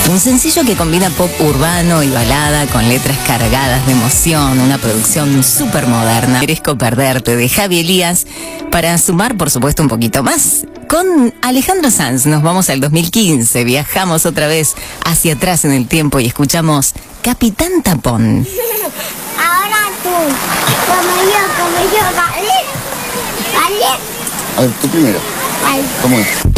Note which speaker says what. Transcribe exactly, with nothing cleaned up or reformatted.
Speaker 1: Un sencillo que combina pop urbano y balada con letras cargadas de emoción, una producción súper moderna. Merezco perderte, de Javi Elías, para sumar, por supuesto, un poquito más. Con Alejandro Sanz nos vamos al dos mil quince, viajamos otra vez hacia atrás en el tiempo y escuchamos Capitán Tapón.
Speaker 2: Ahora tú, como yo, como yo, ¿vale? ¿Vale?
Speaker 3: A ver, tú primero.
Speaker 2: Vale.
Speaker 3: ¿Cómo es?